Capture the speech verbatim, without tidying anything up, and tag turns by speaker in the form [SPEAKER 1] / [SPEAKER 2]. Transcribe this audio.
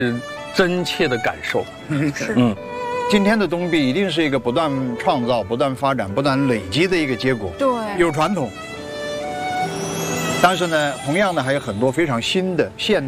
[SPEAKER 1] 嗯，真切的感受。
[SPEAKER 2] 是，
[SPEAKER 1] 嗯，
[SPEAKER 3] 今天的东壁一定是一个不断创造、不断发展、不断累积的一个结果。
[SPEAKER 2] 对，
[SPEAKER 3] 有传统，但是呢，同样的还有很多非常新的现